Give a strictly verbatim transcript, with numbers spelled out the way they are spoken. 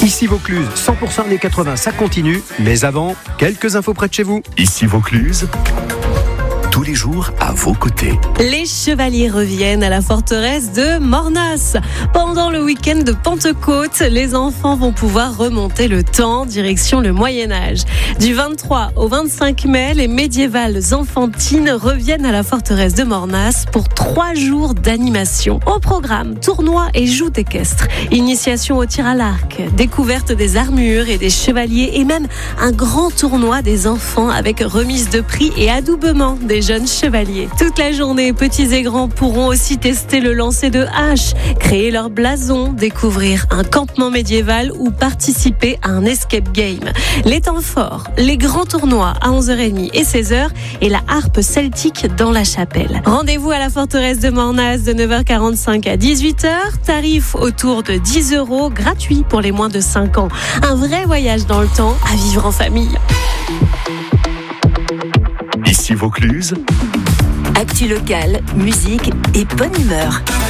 Ici Vaucluse, cent pour cent années quatre-vingts, ça continue. Mais avant, quelques infos près de chez vous. Ici Vaucluse, tous les jours à vos côtés. Les chevaliers reviennent à la forteresse de Mornas. Pendant le week-end de Pentecôte, les enfants vont pouvoir remonter le temps, direction le Moyen-Âge. Du vingt-trois au vingt-cinq mai, les médiévales enfantines reviennent à la forteresse de Mornas pour trois jours d'animation. Au programme, tournois et joutes équestres, initiation au tir à l'arc, découverte des armures et des chevaliers et même un grand tournoi des enfants avec remise de prix et adoubement des jeunes chevaliers. Toute la journée, petits et grands pourront aussi tester le lancer de hache, créer leur blason, découvrir un campement médiéval ou participer à un escape game. Les temps forts, les grands tournois à onze heures trente et seize heures et la harpe celtique dans la chapelle. Rendez-vous à la forteresse de Mornas de neuf heures quarante-cinq à dix-huit heures. Tarif autour de dix euros, gratuit pour les moins de cinq ans. Un vrai voyage dans le temps à vivre en famille. Ici Vaucluse, actu locale, musique et bonne humeur.